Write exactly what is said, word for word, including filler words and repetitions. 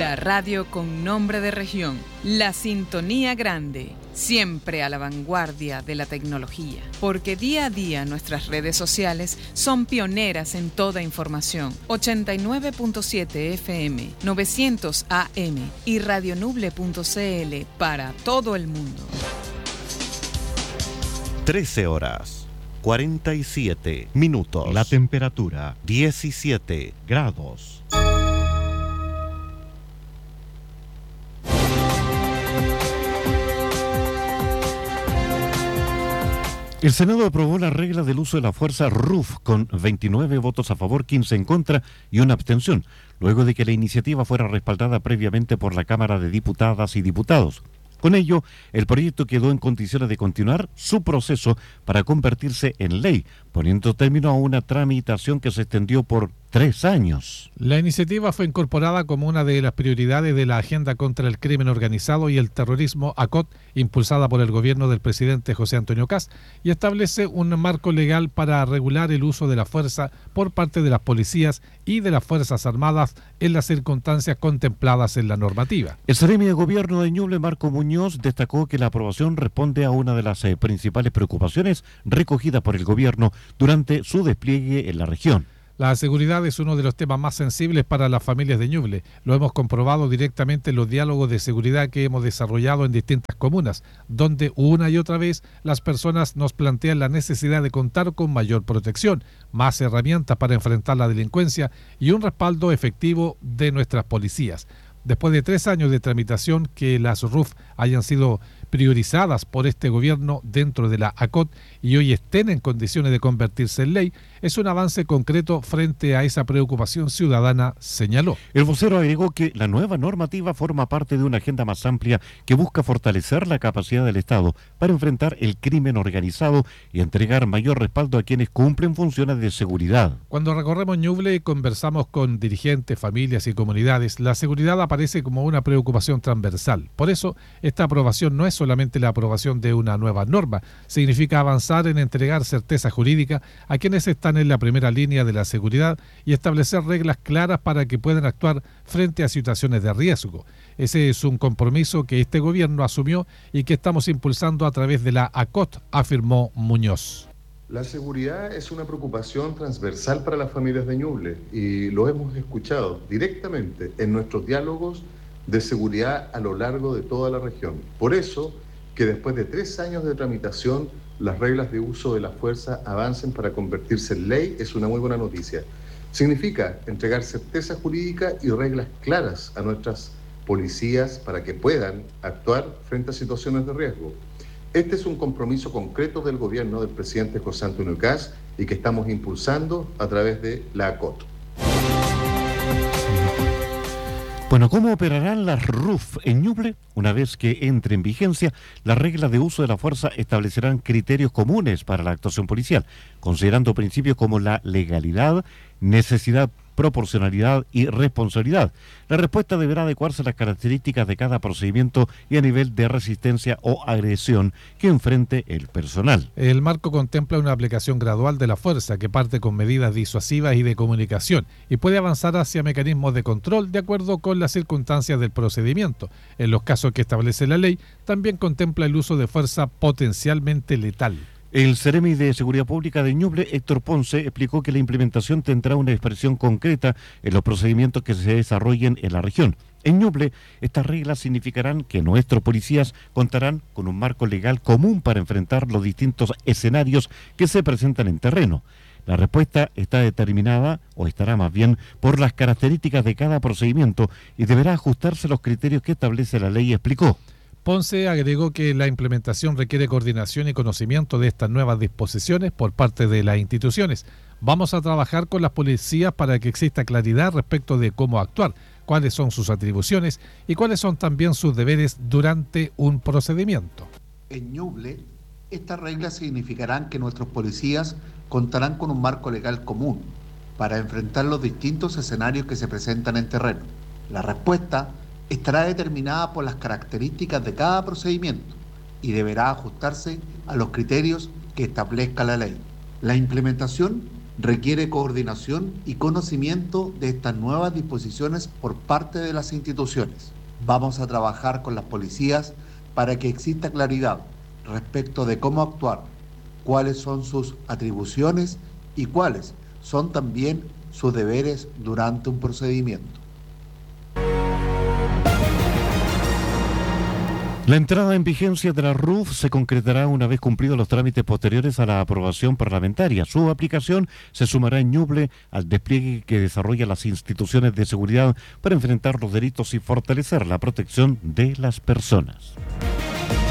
La radio con nombre de región, la sintonía grande, siempre a la vanguardia de la tecnología, porque día a día nuestras redes sociales son pioneras en toda información. ochenta y nueve punto siete F M, novecientos A M y radionuble punto C L para todo el mundo. trece horas, cuarenta y siete minutos. La temperatura, diecisiete grados. El Senado aprobó la regla del uso de la fuerza R U F con veintinueve votos a favor, quince en contra y una abstención, luego de que la iniciativa fuera respaldada previamente por la Cámara de Diputadas y Diputados. Con ello, el proyecto quedó en condiciones de continuar su proceso para convertirse en ley, poniendo término a una tramitación que se extendió por tres años. La iniciativa fue incorporada como una de las prioridades de la Agenda contra el Crimen Organizado y el Terrorismo, A C O T, impulsada por el gobierno del presidente José Antonio Kast, y establece un marco legal para regular el uso de la fuerza por parte de las policías y de las Fuerzas Armadas en las circunstancias contempladas en la normativa. El Seremi de Gobierno de Ñuble, Marco Muñoz, destacó que la aprobación responde a una de las eh, principales preocupaciones recogidas por el gobierno durante su despliegue en la región. La seguridad es uno de los temas más sensibles para las familias de Ñuble. Lo hemos comprobado directamente en los diálogos de seguridad que hemos desarrollado en distintas comunas, donde una y otra vez las personas nos plantean la necesidad de contar con mayor protección, más herramientas para enfrentar la delincuencia y un respaldo efectivo de nuestras policías. Después de tres años de tramitación, que las R U F hayan sido priorizadas por este gobierno dentro de la A C O T y hoy estén en condiciones de convertirse en ley, es un avance concreto frente a esa preocupación ciudadana, señaló. El vocero agregó que la nueva normativa forma parte de una agenda más amplia que busca fortalecer la capacidad del Estado para enfrentar el crimen organizado y entregar mayor respaldo a quienes cumplen funciones de seguridad. Cuando recorremos Ñuble y conversamos con dirigentes, familias y comunidades, la seguridad aparece como una preocupación transversal. Por eso, esta aprobación no es solamente la aprobación de una nueva norma, significa avanzar en entregar certeza jurídica a quienes están en la primera línea de la seguridad y establecer reglas claras para que puedan actuar frente a situaciones de riesgo. Ese es un compromiso que este gobierno asumió y que estamos impulsando a través de la A C O T, afirmó Muñoz. La seguridad es una preocupación transversal para las familias de Ñuble y lo hemos escuchado directamente en nuestros diálogos de seguridad a lo largo de toda la región. Por eso, que después de tres años de tramitación, las reglas de uso de la fuerza avancen para convertirse en ley es una muy buena noticia. Significa entregar certeza jurídica y reglas claras a nuestras policías para que puedan actuar frente a situaciones de riesgo. Este es un compromiso concreto del gobierno del presidente José Antonio Kast y que estamos impulsando a través de la A C O T. Bueno, ¿cómo operarán las R U F en Ñuble? Una vez que entre en vigencia, las reglas de uso de la fuerza establecerán criterios comunes para la actuación policial, considerando principios como la legalidad, necesidad, proporcionalidad y responsabilidad. La respuesta deberá adecuarse a las características de cada procedimiento y a nivel de resistencia o agresión que enfrente el personal. El marco contempla una aplicación gradual de la fuerza que parte con medidas disuasivas y de comunicación y puede avanzar hacia mecanismos de control de acuerdo con las circunstancias del procedimiento. En los casos que establece la ley, también contempla el uso de fuerza potencialmente letal. El Seremi de Seguridad Pública de Ñuble, Héctor Ponce, explicó que la implementación tendrá una expresión concreta en los procedimientos que se desarrollen en la región. En Ñuble, estas reglas significarán que nuestros policías contarán con un marco legal común para enfrentar los distintos escenarios que se presentan en terreno. La respuesta está determinada, o estará más bien, por las características de cada procedimiento y deberá ajustarse a los criterios que establece la ley, explicó. Ponce agregó que la implementación requiere coordinación y conocimiento de estas nuevas disposiciones por parte de las instituciones. Vamos a trabajar con las policías para que exista claridad respecto de cómo actuar, cuáles son sus atribuciones y cuáles son también sus deberes durante un procedimiento. En Ñuble, estas reglas significarán que nuestros policías contarán con un marco legal común para enfrentar los distintos escenarios que se presentan en terreno. La respuesta estará determinada por las características de cada procedimiento y deberá ajustarse a los criterios que establezca la ley. La implementación requiere coordinación y conocimiento de estas nuevas disposiciones por parte de las instituciones. Vamos a trabajar con las policías para que exista claridad respecto de cómo actuar, cuáles son sus atribuciones y cuáles son también sus deberes durante un procedimiento. La entrada en vigencia de la R U F se concretará una vez cumplidos los trámites posteriores a la aprobación parlamentaria. Su aplicación se sumará en Ñuble al despliegue que desarrollan las instituciones de seguridad para enfrentar los delitos y fortalecer la protección de las personas.